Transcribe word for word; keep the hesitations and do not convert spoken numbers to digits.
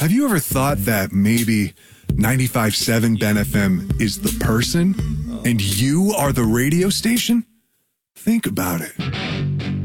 Have you ever thought that maybe ninety-five point seven Ben F M is the person and you are the radio station? Think about it.